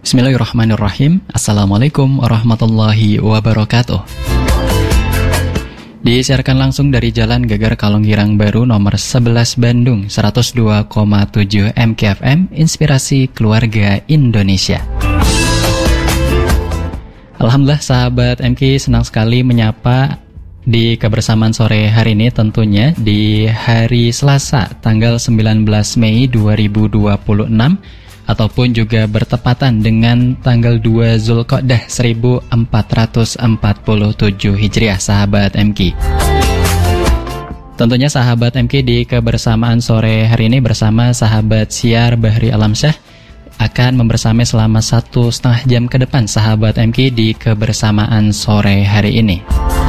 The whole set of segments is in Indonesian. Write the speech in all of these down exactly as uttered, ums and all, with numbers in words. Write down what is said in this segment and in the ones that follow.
Bismillahirrahmanirrahim. Assalamualaikum warahmatullahi wabarakatuh. Disiarkan langsung dari Jalan Geger Kalonggirang Baru nomor sebelas Bandung, seratus dua koma tujuh M K F M, Inspirasi Keluarga Indonesia. Alhamdulillah sahabat M K, senang sekali menyapa di kebersamaan sore hari ini, tentunya di hari Selasa tanggal sembilan belas Mei dua ribu dua puluh enam, ataupun juga bertepatan dengan tanggal dua Zulqa'dah seribu empat ratus empat puluh tujuh Hijriah, sahabat M K. Tentunya sahabat M K, di kebersamaan sore hari ini bersama sahabat Siar Bahri Alamsyah akan membersamai selama satu setengah jam ke depan, sahabat M K, di kebersamaan sore hari ini.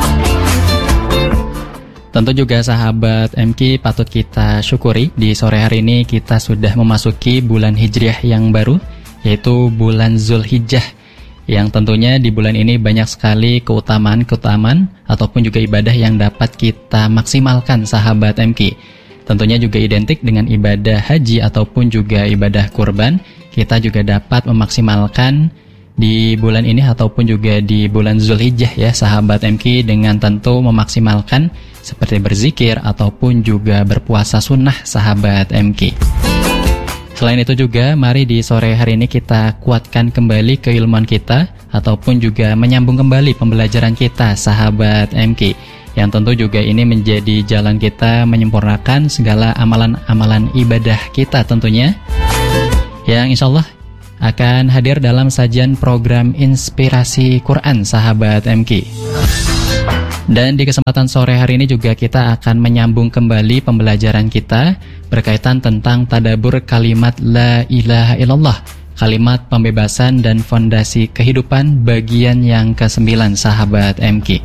Tentu juga sahabat M K, patut kita syukuri di sore hari ini kita sudah memasuki bulan Hijriah yang baru, yaitu bulan Zulhijjah, yang tentunya di bulan ini banyak sekali keutamaan-keutamaan ataupun juga ibadah yang dapat kita maksimalkan, sahabat M K. Tentunya juga identik dengan ibadah haji ataupun juga ibadah kurban, kita juga dapat memaksimalkan di bulan ini ataupun juga di bulan Zulhijjah ya, sahabat M K, dengan tentu memaksimalkan seperti berzikir ataupun juga berpuasa sunnah, sahabat M K. Selain itu juga, mari di sore hari ini kita kuatkan kembali keilmuan kita ataupun juga menyambung kembali pembelajaran kita, sahabat M K, yang tentu juga ini menjadi jalan kita menyempurnakan segala amalan-amalan ibadah kita tentunya, yang insya Allah akan hadir dalam sajian program Inspirasi Quran, sahabat M K. Dan di kesempatan sore hari ini juga kita akan menyambung kembali pembelajaran kita berkaitan tentang tadabbur kalimat La ilaha illallah, kalimat pembebasan dan fondasi kehidupan, bagian yang kesembilan, sahabat M K.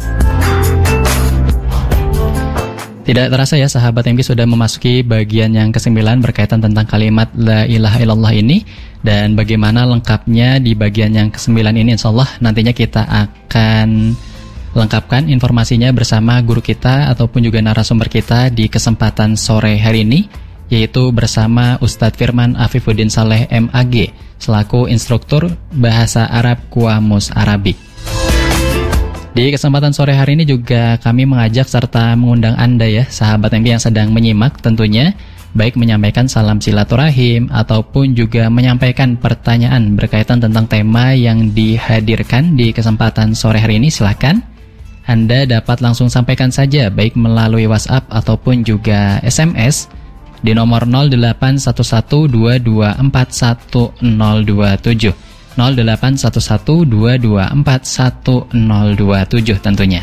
Tidak terasa ya sahabat M K, sudah memasuki bagian yang kesembilan berkaitan tentang kalimat La ilaha illallah ini. Dan bagaimana lengkapnya di bagian yang kesembilan ini, insyaallah nantinya kita akan lengkapkan informasinya bersama guru kita ataupun juga narasumber kita di kesempatan sore hari ini, yaitu bersama Ustadz Firman Afifuddin Saleh M A G selaku instruktur Bahasa Arab Qamus Arabic. Di kesempatan sore hari ini juga kami mengajak serta mengundang Anda ya, sahabat M K yang sedang menyimak tentunya, baik menyampaikan salam silaturahim ataupun juga menyampaikan pertanyaan berkaitan tentang tema yang dihadirkan di kesempatan sore hari ini. Silahkan Anda dapat langsung sampaikan saja, baik melalui WhatsApp ataupun juga S M S di nomor nol delapan satu satu dua dua empat satu nol dua tujuh nol delapan satu satu dua dua empat satu nol dua tujuh tentunya.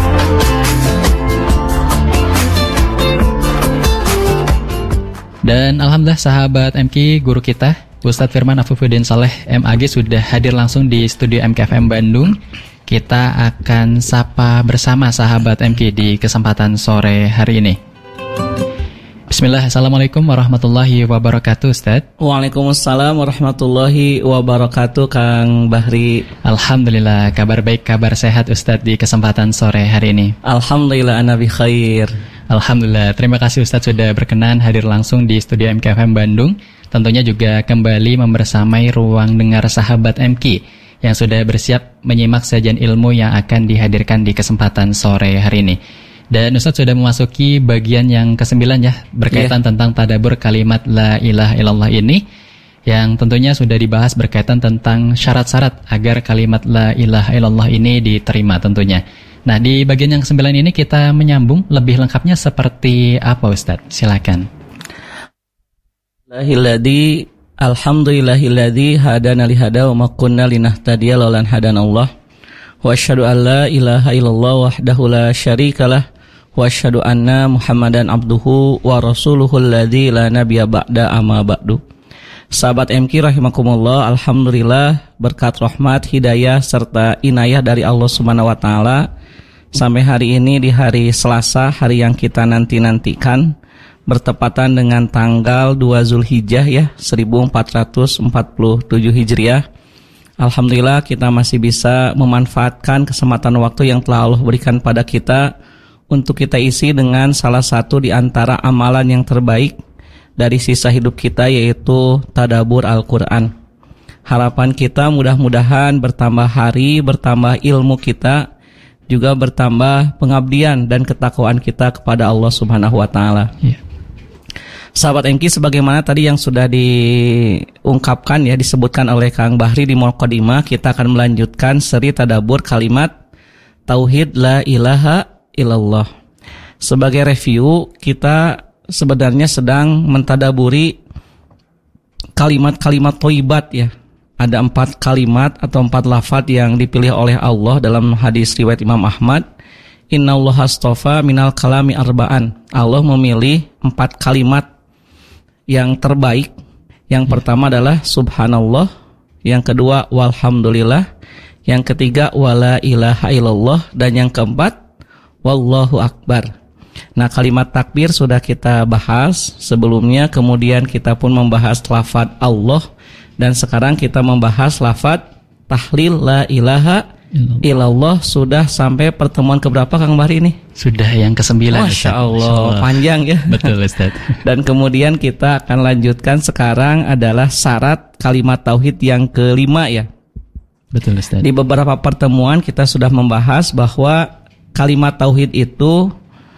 Dan alhamdulillah sahabat M K, guru kita Ustadz Firman Afifuddin Saleh M A G sudah hadir langsung di studio M K F M Bandung. Kita akan sapa bersama sahabat M K di kesempatan sore hari ini. Bismillah, assalamualaikum warahmatullahi wabarakatuh, Ustaz. Waalaikumsalam warahmatullahi wabarakatuh, Kang Bahri. Alhamdulillah, kabar baik, kabar sehat Ustaz di kesempatan sore hari ini. Alhamdulillah, ana bi khair. Alhamdulillah, terima kasih Ustaz sudah berkenan hadir langsung di studio M K F M Bandung. Tentunya juga kembali membersamai ruang dengar sahabat M K yang sudah bersiap menyimak sajian ilmu yang akan dihadirkan di kesempatan sore hari ini. Dan Ustaz sudah memasuki bagian yang kesembilan ya, berkaitan yeah. tentang tadabbur kalimat La ilaha illallah ini, yang tentunya sudah dibahas berkaitan tentang syarat-syarat agar kalimat La ilaha illallah ini diterima tentunya. Nah, di bagian yang kesembilan ini kita menyambung lebih lengkapnya seperti apa Ustaz? Silakan. Lahilladzi alhamdulillahilladzi hadana lihada wa ma kunna linahtadiya laulan hadanallah. Wa asyhadu an la ilaha illallah wahdahu la syarikalah wa asyhadu anna Muhammadan abduhu wa rasuluhu alladzi la nabiyya ba'da amma ba'du. Sahabat M K rahimakumullah, alhamdulillah berkat rahmat, hidayah serta inayah dari Allah Subhanahu wa taala sampai hari ini di hari Selasa, hari yang kita nanti-nantikan, bertepatan dengan tanggal dua Zulhijjah ya, seribu empat ratus empat puluh tujuh Hijriah. Alhamdulillah kita masih bisa memanfaatkan kesempatan waktu yang telah Allah berikan pada kita untuk kita isi dengan salah satu di antara amalan yang terbaik dari sisa hidup kita, yaitu tadabbur Al-Quran. Harapan kita mudah-mudahan bertambah hari, bertambah ilmu kita, juga bertambah pengabdian dan ketakwaan kita kepada Allah Subhanahu wa taala. Ya. Sahabat M K, sebagaimana tadi yang sudah diungkapkan ya, disebutkan oleh Kang Bahri di Muqaddimah, kita akan melanjutkan seri tadabbur kalimat tauhid la ilaha illallah. Sebagai review, kita sebenarnya sedang mentadaburi kalimat-kalimat thayyibat ya. Ada empat kalimat atau empat lafaz yang dipilih oleh Allah dalam hadis riwayat Imam Ahmad. Innallaha astafa minal kalami arba'an. Allah memilih empat kalimat yang terbaik. Yang pertama adalah subhanallah, yang kedua walhamdulillah, yang ketiga wala ilaha illallah, dan yang keempat wallahu akbar. Nah, kalimat takbir sudah kita bahas sebelumnya, kemudian kita pun membahas lafaz Allah, dan sekarang kita membahas lafaz tahlil la ilaha illallah. Sudah sampai pertemuan keberapa Kang Bahri ini? Sudah yang kesembilan. Masya Allah, panjang ya. Betul Ustaz. Dan kemudian kita akan lanjutkan sekarang adalah syarat kalimat tauhid yang kelima ya. Betul Ustaz. Di beberapa pertemuan kita sudah membahas bahwa kalimat tauhid itu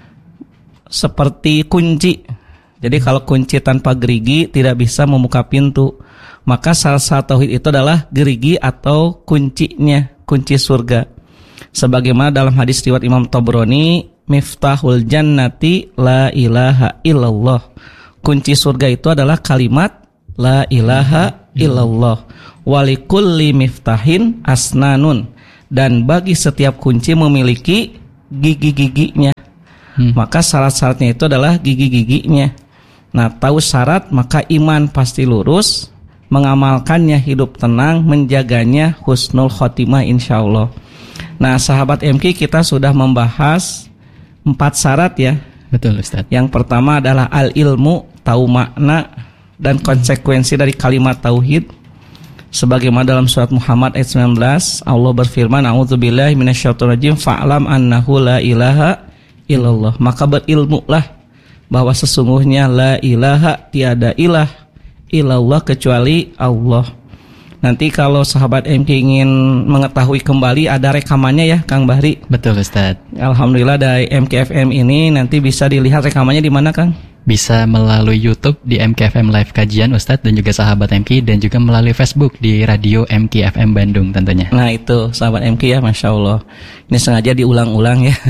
seperti kunci. Jadi kalau kunci tanpa gerigi tidak bisa membuka pintu. Maka syarat tauhid itu adalah gerigi atau kuncinya, kunci surga. Sebagaimana dalam hadis riwayat Imam Tabrani, miftahul jannati la ilaha illallah. Kunci surga itu adalah kalimat la ilaha illallah. Walikulli miftahin asnanun. Dan bagi setiap kunci memiliki gigi-giginya. Hmm. Maka syarat-syaratnya itu adalah gigi-giginya. Nah, tahu syarat maka iman pasti lurus, mengamalkannya hidup tenang, menjaganya husnul khotimah insyaallah. Nah, sahabat M K, kita sudah membahas empat syarat ya. Betul Ustaz. Yang pertama adalah al-ilmu, tahu makna dan konsekuensi dari kalimat tauhid. Sebagaimana dalam surat Muhammad ayat sembilan belas, Allah berfirman, a'udzubillahi minasyaitonirrajim, fa'lam annahu la ilaha illallah. Maka berilmulah bahwa sesungguhnya la ilaha, tiada ilah illallah kecuali Allah. Nanti kalau sahabat M K ingin mengetahui kembali, ada rekamannya ya Kang Bahri. Betul Ustaz. Alhamdulillah dari M K F M ini nanti bisa dilihat rekamannya di mana Kang? Bisa melalui YouTube di M K F M Live Kajian Ustaz dan juga sahabat M K, dan juga melalui Facebook di Radio M K F M Bandung tentunya. Nah itu sahabat M K ya, Masya Allah. Ini sengaja diulang-ulang ya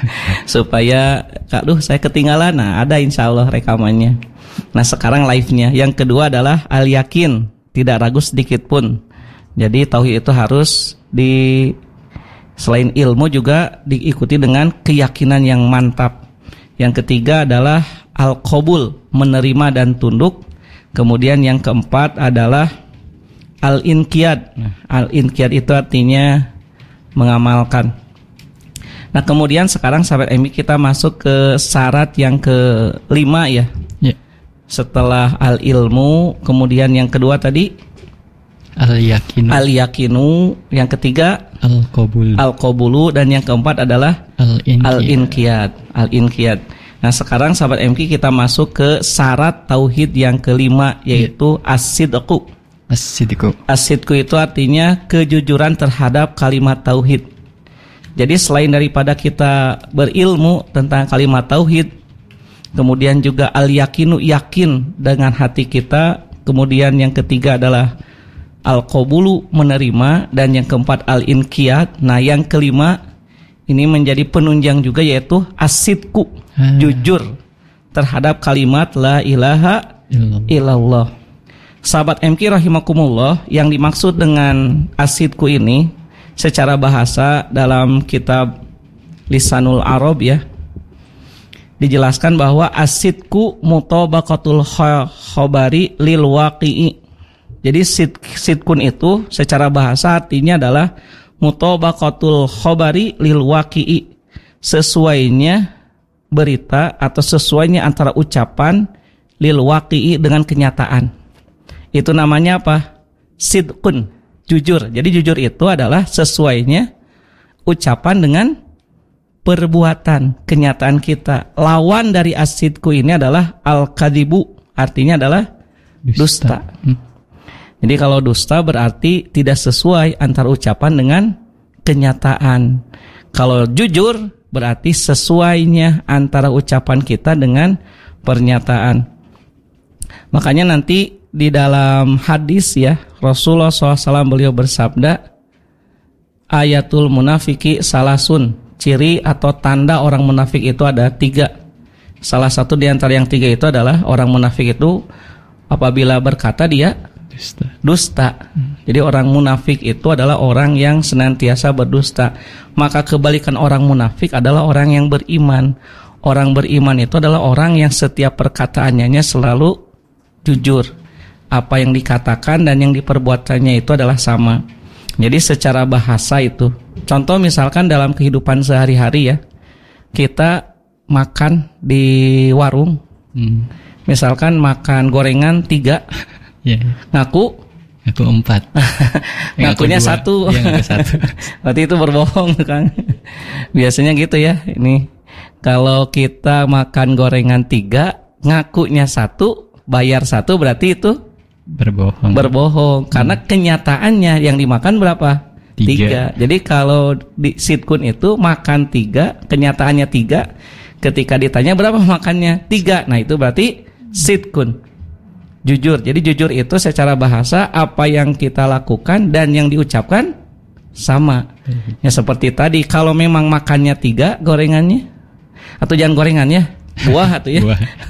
supaya Kak duh saya ketinggalan. Nah ada insya Allah rekamannya. Nah sekarang live-nya. Yang kedua adalah al-yakin, tidak ragu sedikit pun. Jadi tauhid itu harus di selain ilmu juga diikuti dengan keyakinan yang mantap. Yang ketiga adalah al-qabul, menerima dan tunduk. Kemudian yang keempat adalah al-inqiyad. Nah, al-inqiyad itu artinya mengamalkan. Nah kemudian sekarang sahabat M I kita masuk ke syarat yang kelima ya. Yeah. Setelah al-ilmu, kemudian yang kedua tadi al-yakinu. Al-yakinu, yang ketiga al-qabul. Al-qabulu, dan yang keempat adalah al-inqiyad. Al-inqiyad. Al-inqiyad. Nah, sekarang sahabat M K kita masuk ke syarat tauhid yang kelima, yaitu as-sidqu. As-sidqu. As-sidqu itu artinya kejujuran terhadap kalimat tauhid. Jadi selain daripada kita berilmu tentang kalimat tauhid, kemudian juga al-yakinu, yakin dengan hati kita, kemudian yang ketiga adalah al-qabulu, menerima, dan yang keempat al-inqiyad. Nah, yang kelima ini menjadi penunjang juga, yaitu as-sidqu, hmm. jujur terhadap kalimat la ilaha illallah. Sahabat M K rahimakumullah, yang dimaksud dengan as-sidqu ini secara bahasa dalam kitab Lisanul Arab ya, dijelaskan bahwa as-sidqu mutabaqatul khabari lil waqi'i. Jadi sidqun itu secara bahasa artinya adalah mutabaqatul khabari lil waqi'i, sesuainya berita atau sesuainya antara ucapan lil waqi'i dengan kenyataan. Itu namanya apa? Sidqun, jujur. Jadi jujur itu adalah sesuainya ucapan dengan perbuatan, kenyataan kita. Lawan dari as-sidqu ini adalah al-kadzibu, artinya adalah dusta. dusta. Hmm. Jadi kalau dusta berarti tidak sesuai antara ucapan dengan kenyataan. Kalau jujur berarti sesuainya antara ucapan kita dengan pernyataan. Makanya nanti di dalam hadis ya, Rasulullah shallallahu alaihi wasallam beliau bersabda, ayatul munafiki salasun, ciri atau tanda orang munafik itu ada tiga. Salah satu di antara yang tiga itu adalah orang munafik itu apabila berkata dia dusta. dusta. Hmm. Jadi orang munafik itu adalah orang yang senantiasa berdusta. Maka kebalikan orang munafik adalah orang yang beriman. Orang beriman itu adalah orang yang setiap perkataannya selalu jujur. Apa yang dikatakan dan yang diperbuatannya itu adalah sama. Jadi secara bahasa itu, contoh misalkan dalam kehidupan sehari-hari ya, kita makan di warung, hmm. misalkan makan gorengan tiga, yeah. ngaku, ngaku empat, ngakunya ngaku satu, ya, ngaku satu. Berarti itu berbohong kan? Biasanya gitu ya. Ini kalau kita makan gorengan tiga, ngakunya satu, bayar satu, berarti itu berbohong. Berbohong, hmm. karena kenyataannya yang dimakan berapa? Tiga. tiga. Jadi kalau di sitkun itu makan tiga, kenyataannya tiga. Ketika ditanya berapa makannya? Tiga. Nah itu berarti sitkun, jujur. Jadi jujur itu secara bahasa apa yang kita lakukan dan yang diucapkan sama. Ya seperti tadi, kalau memang makannya tiga gorengannya, atau jangan gorengannya, buah atau ya.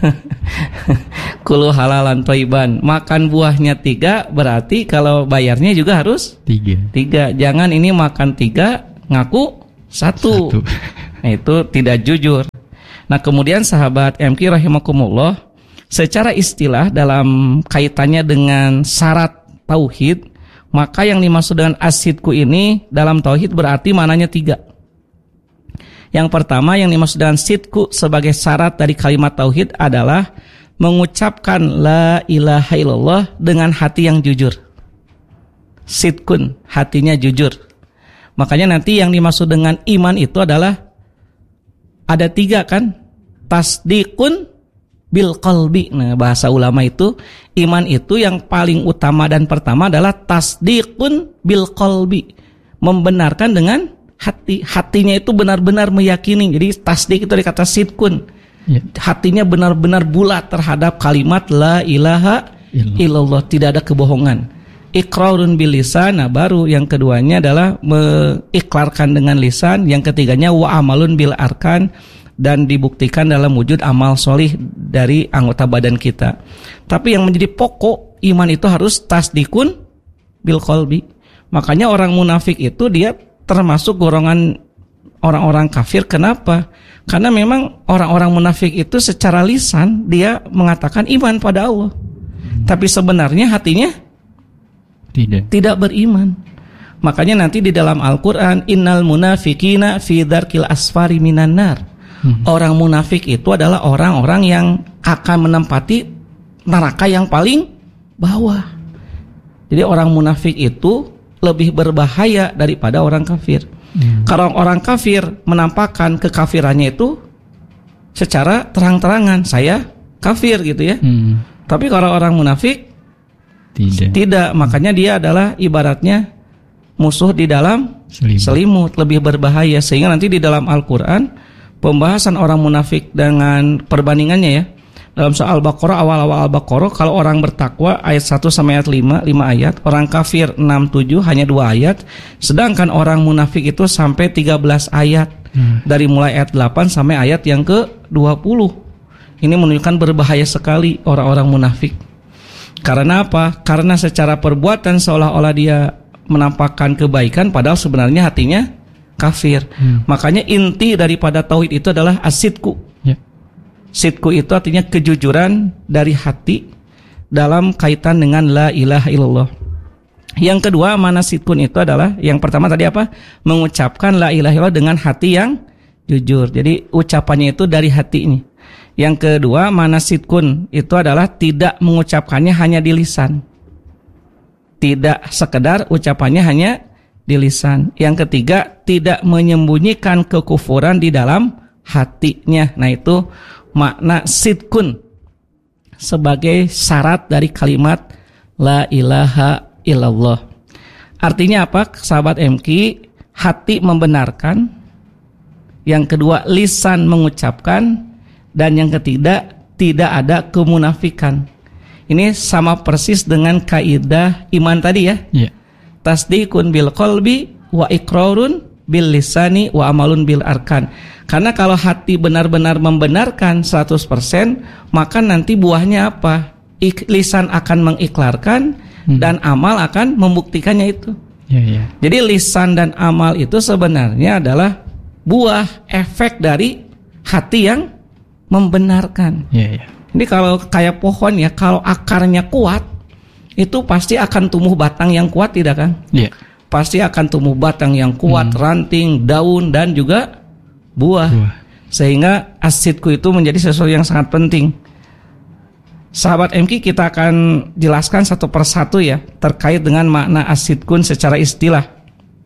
Kulu halalan thayyiban. Makan buahnya tiga, berarti kalau bayarnya juga harus tiga. Tiga. Jangan ini makan tiga, ngaku satu. satu. Nah itu tidak jujur. Nah kemudian sahabat M Q rahimakumullah, secara istilah dalam kaitannya dengan syarat tauhid, maka yang dimaksud dengan as-sidqu ini dalam tauhid berarti mananya tiga. Yang pertama yang dimaksud dengan sidqu sebagai syarat dari kalimat tauhid adalah mengucapkan la ilaha illallah dengan hati yang jujur. Sidqun, hatinya jujur. Makanya nanti yang dimaksud dengan iman itu adalah ada tiga kan? Tasdiqun bil qalbi. Nah, bahasa ulama itu iman itu yang paling utama dan pertama adalah tasdiqun bil qalbi. Membenarkan dengan hati. Hatinya itu benar-benar meyakini. Jadi tasdik itu dari kata sidqun. Ya. Hatinya benar-benar bulat terhadap kalimat la ilaha illallah, tidak ada kebohongan. Iqrarun bil lisan. Nah, baru yang keduanya adalah mengiklarkan dengan lisan. Yang ketiganya wa amalun bil arkan, dan dibuktikan dalam wujud amal solih dari anggota badan kita. Tapi yang menjadi pokok iman itu harus tasdikun bil qalbi. Makanya orang munafik itu dia termasuk golongan orang-orang kafir. Kenapa? Karena memang orang-orang munafik itu secara lisan dia mengatakan iman pada Allah, tapi sebenarnya hatinya tidak tidak beriman. Makanya nanti di dalam Al-Quran, innal munafikina fi dzarkil asfari minan nar. Hmm. Orang munafik itu adalah orang-orang yang akan menempati neraka yang paling bawah. Jadi orang munafik itu lebih berbahaya daripada orang kafir. Hmm. Kalau orang kafir menampakkan kekafirannya itu secara terang-terangan, saya kafir gitu ya. Hmm. Tapi kalau orang munafik tidak. tidak, makanya dia adalah ibaratnya musuh di dalam selimut. selimut, lebih berbahaya. Sehingga nanti di dalam Al-Quran pembahasan orang munafik dengan perbandingannya ya. Dalam soal Al-Baqarah, awal-awal Al-Baqarah, kalau orang bertakwa ayat satu sampai ayat lima, lima ayat, orang kafir enam tujuh hanya dua ayat, sedangkan orang munafik itu sampai tiga belas ayat. Hmm. Dari mulai ayat delapan sampai ayat yang ke dua puluh. Ini menunjukkan berbahaya sekali orang-orang munafik. Karena apa? Karena secara perbuatan seolah-olah dia menampakkan kebaikan padahal sebenarnya hatinya kafir. Hmm. Makanya inti daripada tauhid itu adalah as-sidqu. Ya. Sidqu itu artinya kejujuran dari hati dalam kaitan dengan la ilaha illallah. Yang kedua, mana sidqun itu adalah yang pertama tadi apa? Mengucapkan la ilaha illallah dengan hati yang jujur. Jadi ucapannya itu dari hati ini. Yang kedua, mana sidqun itu adalah tidak mengucapkannya hanya di lisan. Tidak sekedar ucapannya hanya di lisan. Yang ketiga, tidak menyembunyikan kekufuran di dalam hatinya. Nah, itu makna sidqun sebagai syarat dari kalimat la ilaha illallah. Artinya apa, sahabat M K? Hati membenarkan, yang kedua lisan mengucapkan, dan yang ketiga tidak ada kemunafikan. Ini sama persis dengan kaidah iman tadi ya. Yeah. Tasdiqun bil qalbi wa iqrarun bil lisani wa amalun bil arkan. Karena kalau hati benar-benar membenarkan seratus persen, maka nanti buahnya apa? Ik, lisan akan mengiklarkan hmm. dan amal akan membuktikannya itu. Yeah, yeah. Jadi lisan dan amal itu sebenarnya adalah buah efek dari hati yang membenarkan. Yeah, yeah. Ini kalau kayak pohon ya, kalau akarnya kuat, itu pasti akan tumbuh batang yang kuat, tidak kan? Iya. Yeah. Pasti akan tumbuh batang yang kuat, hmm. ranting, daun, dan juga buah. buah. Sehingga asidku itu menjadi sesuatu yang sangat penting. Sahabat M K, kita akan jelaskan satu persatu ya, terkait dengan makna asidkun secara istilah.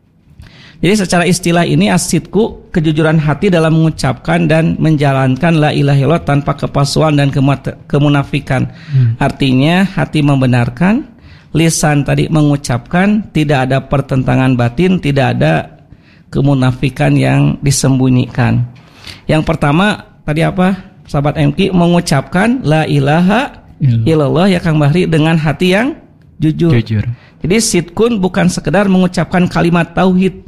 Jadi secara istilah ini asidku kejujuran hati dalam mengucapkan dan menjalankan la ilaha illallah tanpa kepalsuan dan kemunafikan. Hmm. Artinya hati membenarkan, lisan tadi mengucapkan, tidak ada pertentangan batin, tidak ada kemunafikan yang disembunyikan. Yang pertama tadi apa, sahabat M K? Mengucapkan la ilaha illallah ya Kang Bahri dengan hati yang jujur. jujur. Jadi sidkun bukan sekedar mengucapkan kalimat tauhid,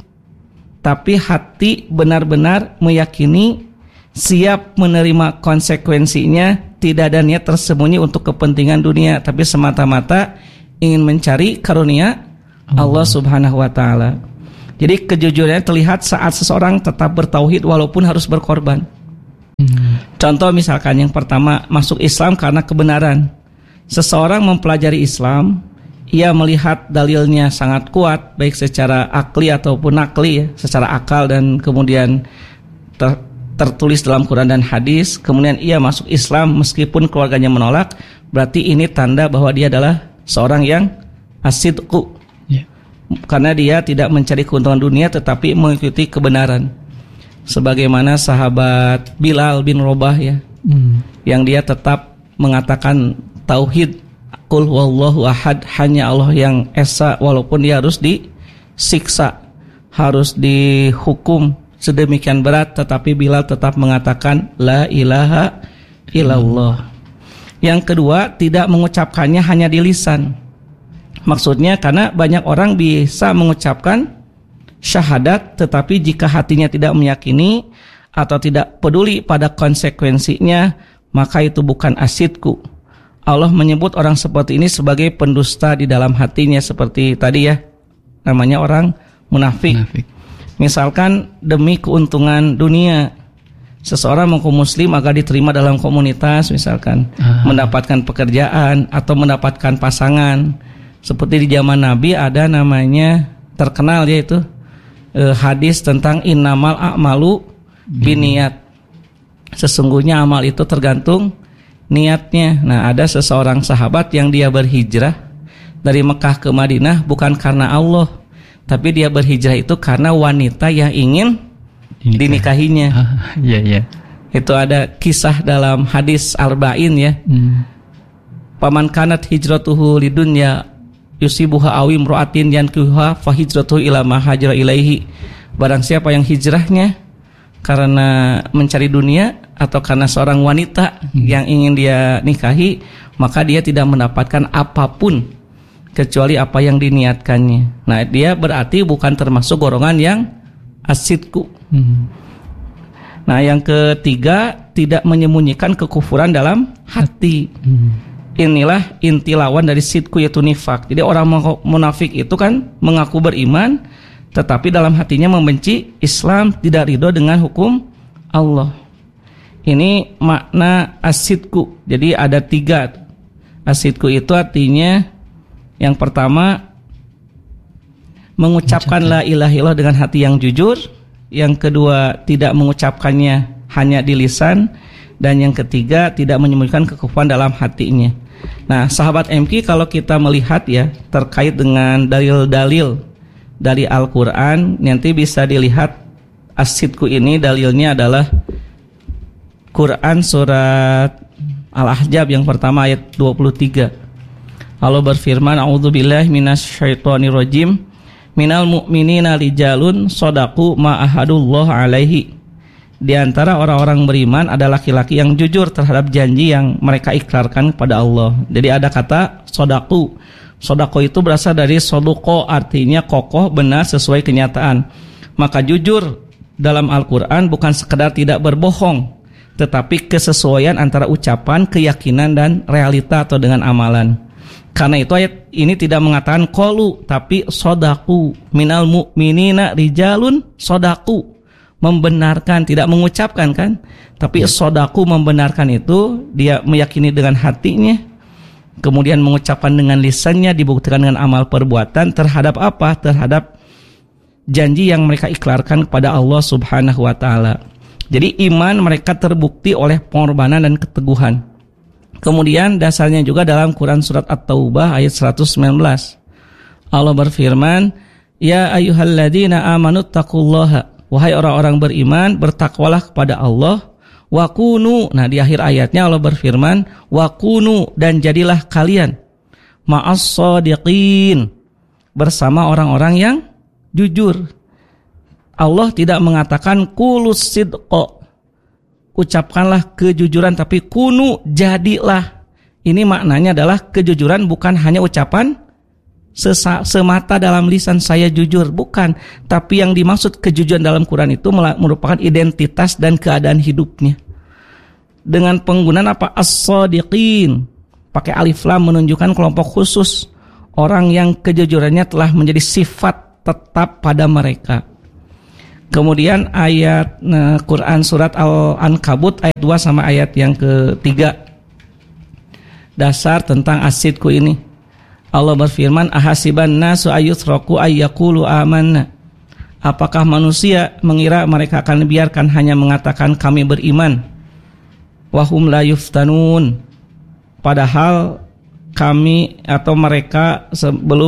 tapi hati benar-benar meyakini, siap menerima konsekuensinya, tidak ada niat tersembunyi untuk kepentingan dunia, tapi semata-mata ingin mencari karunia Allah, Allah Subhanahu wa taala. Jadi kejujurannya terlihat saat seseorang tetap bertauhid walaupun harus berkorban. Hmm. Contoh misalkan yang pertama, masuk Islam karena kebenaran. Seseorang mempelajari Islam, ia melihat dalilnya sangat kuat, baik secara akli ataupun nakli ya, secara akal dan kemudian ter, tertulis dalam Quran dan hadis. Kemudian ia masuk Islam meskipun keluarganya menolak, berarti ini tanda bahwa dia adalah seorang yang asidqu, yeah. Karena dia tidak mencari keuntungan dunia tetapi mengikuti kebenaran. Sebagaimana sahabat Bilal bin Rabah ya, mm. yang dia tetap mengatakan tauhid, Qul huwallahu ahad, hanya Allah yang esa, walaupun dia harus disiksa, harus dihukum sedemikian berat, tetapi Bilal tetap mengatakan la ilaha illallah. Yang kedua, tidak mengucapkannya hanya di lisan. Maksudnya karena banyak orang bisa mengucapkan syahadat, tetapi jika hatinya tidak meyakini atau tidak peduli pada konsekuensinya, maka itu bukan asidku. Allah menyebut orang seperti ini sebagai pendusta di dalam hatinya, seperti tadi ya, namanya orang munafik. munafik. Misalkan demi keuntungan dunia, seseorang mengaku muslim agar diterima dalam komunitas, misalkan ah. mendapatkan pekerjaan atau mendapatkan pasangan. Seperti di zaman Nabi ada namanya terkenal yaitu eh, hadis tentang innamal a'malu binniat. Sesungguhnya amal itu tergantung niatnya. Nah, ada seseorang sahabat yang dia berhijrah dari Mekah ke Madinah bukan karena Allah, tapi dia berhijrah itu karena wanita yang ingin Dinikah. dinikahinya. Ah, iya, iya. Itu ada kisah dalam hadis Arba'in ya. Hmm. Paman kanat hijratuhu lidunya yusibuha awim ro'atin yankuha fa hijratuhu ila ma hajara ilaihi. Barang siapa yang hijrahnya karena mencari dunia atau karena seorang wanita hmm. yang ingin dia nikahi, maka dia tidak mendapatkan apapun kecuali apa yang diniatkannya. Nah, dia berarti bukan termasuk golongan yang asidku. Hmm. Nah, yang ketiga, tidak menyembunyikan kekufuran dalam hati. Hmm. Inilah inti lawan dari sidku, yaitu nifak. Jadi orang munafik itu kan mengaku beriman, tetapi dalam hatinya membenci Islam, tidak ridho dengan hukum Allah. Ini makna asidku. Jadi ada tiga. Asidku itu artinya yang pertama mengucapkan la ilaha illallah dengan hati yang jujur. Yang kedua tidak mengucapkannya hanya di lisan. Dan yang ketiga tidak menyembunyikan kekufuran dalam hatinya. Nah, sahabat M K, kalau kita melihat ya terkait dengan dalil-dalil dari Al-Quran, nanti bisa dilihat asidku ini dalilnya adalah Quran surat Al-Ahzab yang pertama ayat dua puluh tiga. Allah berfirman, a'udzubillahi minasyaitonirrajim, minal mu'minina rijalun shadaqu ma ahadullah alaihi. Di antara orang-orang beriman ada laki-laki yang jujur terhadap janji yang mereka ikrarkan kepada Allah. Jadi ada kata shadaqu. Shadaqu itu berasal dari soduko, artinya kokoh, benar, sesuai kenyataan. Maka jujur dalam Al-Quran bukan sekedar tidak berbohong, tetapi kesesuaian antara ucapan, keyakinan, dan realita atau dengan amalan. Karena itu ayat ini tidak mengatakan qalu, tapi sodaku. Minal mu'minina rijalun sodaku, membenarkan, tidak mengucapkan kan, tapi sodaku membenarkan itu, dia meyakini dengan hatinya, kemudian mengucapkan dengan lisannya, dibuktikan dengan amal perbuatan terhadap apa? Terhadap janji yang mereka ikrarkan kepada Allah Subhanahu wa taala. Jadi iman mereka terbukti oleh pengorbanan dan keteguhan. Kemudian dasarnya juga dalam Quran surat At-Taubah ayat seratus sembilan belas. Allah berfirman, "Ya ayyuhalladzina amanu taqullaha." Wahai orang-orang beriman, bertakwalah kepada Allah. Wa kunu. Nah, di akhir ayatnya Allah berfirman, "Wa kunu," dan jadilah kalian ma'as shadiqin, bersama orang-orang yang jujur. Allah tidak mengatakan kulus sidqo, ucapkanlah kejujuran, tapi kunu, jadilah. Ini maknanya adalah kejujuran bukan hanya ucapan sesa, semata dalam lisan saya jujur, bukan. Tapi yang dimaksud kejujuran dalam Quran itu merupakan identitas dan keadaan hidupnya. Dengan penggunaan apa? As-shadiqin, pakai alif lam menunjukkan kelompok khusus, orang yang kejujurannya telah menjadi sifat tetap pada mereka. Kemudian ayat nah, Quran surat Al-Ankabut ayat dua sama ayat yang ketiga, dasar tentang asidku ini. Allah berfirman, ahasiban nasu ayyutraku ayyaqulu amanna. Apakah manusia mengira mereka akan dibiarkan hanya mengatakan kami beriman, wahum la yuftanun, padahal kami atau mereka sebelum